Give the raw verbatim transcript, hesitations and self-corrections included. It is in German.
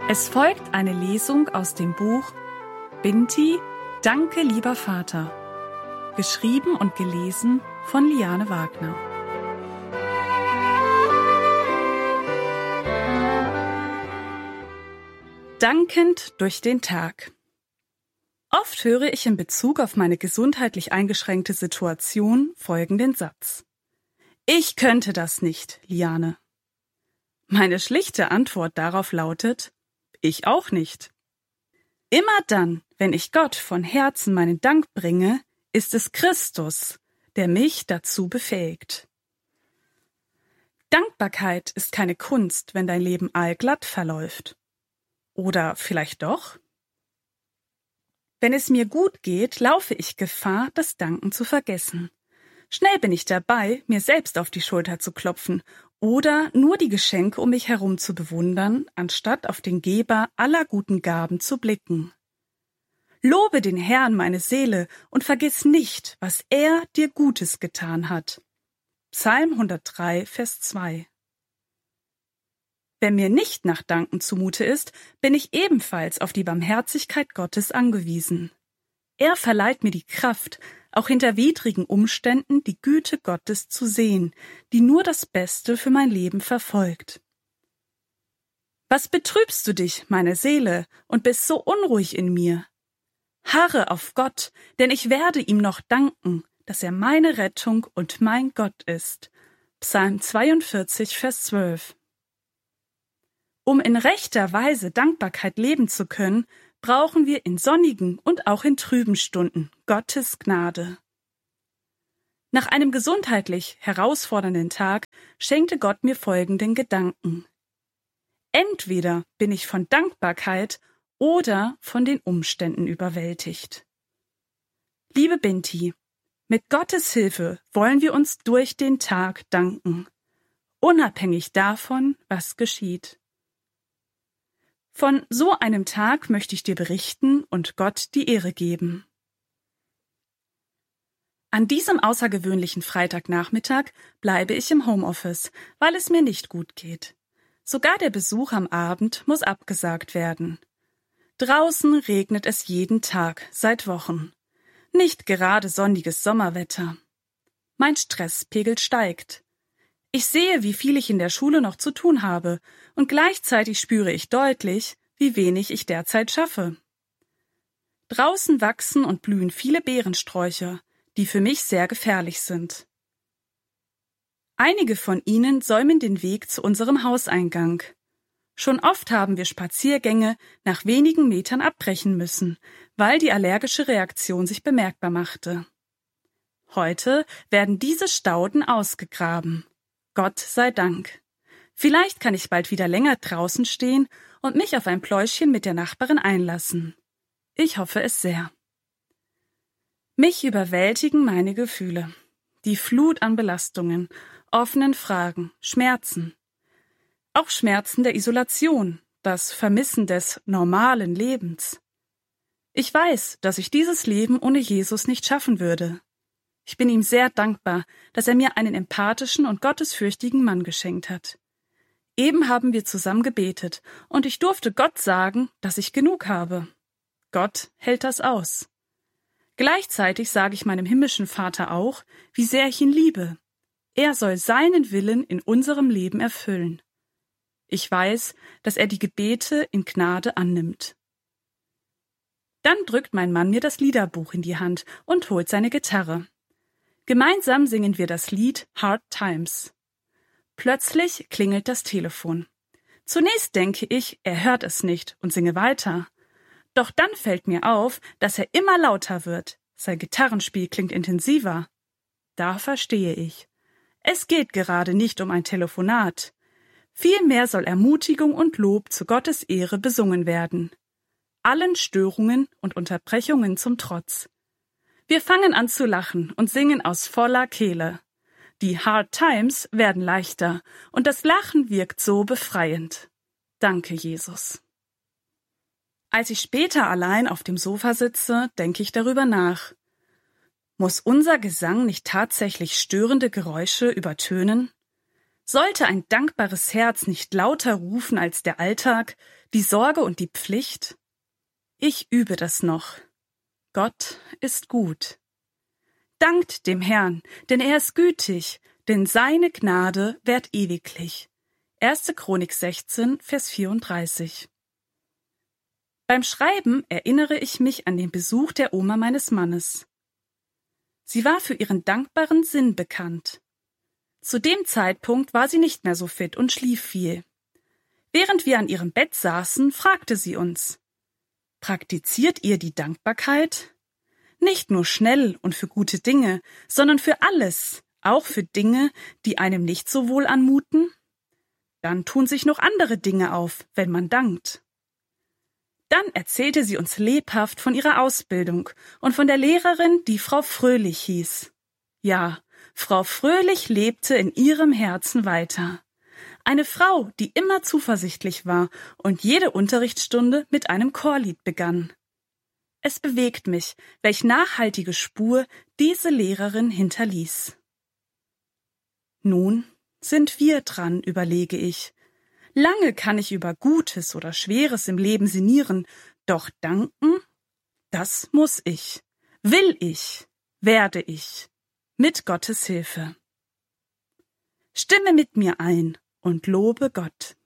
Es folgt eine Lesung aus dem Buch Binti, Danke, lieber Vater. Geschrieben und gelesen von Liane Wagner. Dankend durch den Tag. Oft höre ich in Bezug auf meine gesundheitlich eingeschränkte Situation folgenden Satz. Ich könnte das nicht, Liane. Meine schlichte Antwort darauf lautet, ich auch nicht. Immer dann, wenn ich Gott von Herzen meinen Dank bringe, ist es Christus, der mich dazu befähigt. Dankbarkeit ist keine Kunst, wenn dein Leben allglatt verläuft. Oder vielleicht doch? Wenn es mir gut geht, laufe ich Gefahr, das Danken zu vergessen. Schnell bin ich dabei, mir selbst auf die Schulter zu klopfen oder nur die Geschenke um mich herum zu bewundern, anstatt auf den Geber aller guten Gaben zu blicken. Lobe den Herrn, meine Seele, und vergiss nicht, was er dir Gutes getan hat. Psalm hundertdrei, Vers zwei. Wenn mir nicht nach Danken zumute ist, bin ich ebenfalls auf die Barmherzigkeit Gottes angewiesen. Er verleiht mir die Kraft, auch hinter widrigen Umständen die Güte Gottes zu sehen, die nur das Beste für mein Leben verfolgt. Was betrübst du dich, meine Seele, und bist so unruhig in mir? Harre auf Gott, denn ich werde ihm noch danken, dass er meine Rettung und mein Gott ist. Psalm zweiundvierzig, Vers zwölf. Um in rechter Weise Dankbarkeit leben zu können, brauchen wir in sonnigen und auch in trüben Stunden Gottes Gnade. Nach einem gesundheitlich herausfordernden Tag schenkte Gott mir folgenden Gedanken. Entweder bin ich von Dankbarkeit oder von den Umständen überwältigt. Liebe Binti, mit Gottes Hilfe wollen wir uns durch den Tag danken, unabhängig davon, was geschieht. Von so einem Tag möchte ich dir berichten und Gott die Ehre geben. An diesem außergewöhnlichen Freitagnachmittag bleibe ich im Homeoffice, weil es mir nicht gut geht. Sogar der Besuch am Abend muss abgesagt werden. Draußen regnet es jeden Tag, seit Wochen. Nicht gerade sonniges Sommerwetter. Mein Stresspegel steigt. Ich sehe, wie viel ich in der Schule noch zu tun habe, und gleichzeitig spüre ich deutlich, wie wenig ich derzeit schaffe. Draußen wachsen und blühen viele Beerensträucher, die für mich sehr gefährlich sind. Einige von ihnen säumen den Weg zu unserem Hauseingang. Schon oft haben wir Spaziergänge nach wenigen Metern abbrechen müssen, weil die allergische Reaktion sich bemerkbar machte. Heute werden diese Stauden ausgegraben. Gott sei Dank. Vielleicht kann ich bald wieder länger draußen stehen und mich auf ein Pläuschchen mit der Nachbarin einlassen. Ich hoffe es sehr. Mich überwältigen meine Gefühle. Die Flut an Belastungen, offenen Fragen, Schmerzen. Auch Schmerzen der Isolation, das Vermissen des normalen Lebens. Ich weiß, dass ich dieses Leben ohne Jesus nicht schaffen würde. Ich bin ihm sehr dankbar, dass er mir einen empathischen und gottesfürchtigen Mann geschenkt hat. Eben haben wir zusammen gebetet, und ich durfte Gott sagen, dass ich genug habe. Gott hält das aus. Gleichzeitig sage ich meinem himmlischen Vater auch, wie sehr ich ihn liebe. Er soll seinen Willen in unserem Leben erfüllen. Ich weiß, dass er die Gebete in Gnade annimmt. Dann drückt mein Mann mir das Liederbuch in die Hand und holt seine Gitarre. Gemeinsam singen wir das Lied Hard Times. Plötzlich klingelt das Telefon. Zunächst denke ich, er hört es nicht und singe weiter. Doch dann fällt mir auf, dass er immer lauter wird. Sein Gitarrenspiel klingt intensiver. Da verstehe ich. Es geht gerade nicht um ein Telefonat. Vielmehr soll Ermutigung und Lob zu Gottes Ehre besungen werden. Allen Störungen und Unterbrechungen zum Trotz. Wir fangen an zu lachen und singen aus voller Kehle. Die Hard Times werden leichter und das Lachen wirkt so befreiend. Danke, Jesus. Als ich später allein auf dem Sofa sitze, denke ich darüber nach. Muss unser Gesang nicht tatsächlich störende Geräusche übertönen? Sollte ein dankbares Herz nicht lauter rufen als der Alltag, die Sorge und die Pflicht? Ich übe das noch. Gott ist gut. Dankt dem Herrn, denn er ist gütig, denn seine Gnade währt ewiglich. erste Chronik sechzehn, Vers vierunddreißig. Beim Schreiben erinnere ich mich an den Besuch der Oma meines Mannes. Sie war für ihren dankbaren Sinn bekannt. Zu dem Zeitpunkt war sie nicht mehr so fit und schlief viel. Während wir an ihrem Bett saßen, fragte sie uns: Praktiziert ihr die Dankbarkeit? Nicht nur schnell und für gute Dinge, sondern für alles, auch für Dinge, die einem nicht so wohl anmuten? Dann tun sich noch andere Dinge auf, wenn man dankt. Dann erzählte sie uns lebhaft von ihrer Ausbildung und von der Lehrerin, die Frau Fröhlich hieß. Ja, Frau Fröhlich lebte in ihrem Herzen weiter. Eine Frau, die immer zuversichtlich war und jede Unterrichtsstunde mit einem Chorlied begann. Es bewegt mich, welch nachhaltige Spur diese Lehrerin hinterließ. Nun sind wir dran, überlege ich. Lange kann ich über Gutes oder Schweres im Leben sinnieren, doch danken, das muss ich, will ich, werde ich, mit Gottes Hilfe. Stimme mit mir ein und lobe Gott.